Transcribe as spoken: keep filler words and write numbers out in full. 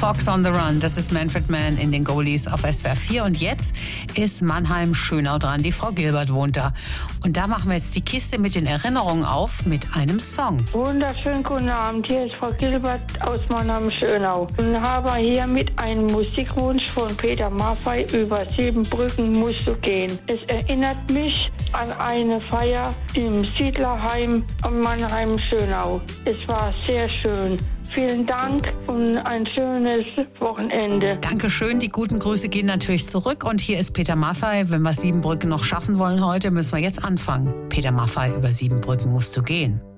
Fox on the Run, das ist Manfred Mann in den Goldies auf S W R vier. Und jetzt ist Mannheim-Schönau dran. Die Frau Gilbert wohnt da. Und da machen wir jetzt die Kiste mit den Erinnerungen auf mit einem Song. Wunderschönen guten Abend. Hier ist Frau Gilbert aus Mannheim-Schönau. Und habe hier mit einem Musikwunsch von Peter Maffay über sieben Brücken musst du gehen. Es erinnert mich an eine Feier im Siedlerheim in Mannheim-Schönau. Es war sehr schön. Vielen Dank und ein schönes Wochenende. Dankeschön, die guten Grüße gehen natürlich zurück. Und hier ist Peter Maffay. Wenn wir Siebenbrücken noch schaffen wollen heute, müssen wir jetzt anfangen. Peter Maffay, über Siebenbrücken musst du gehen.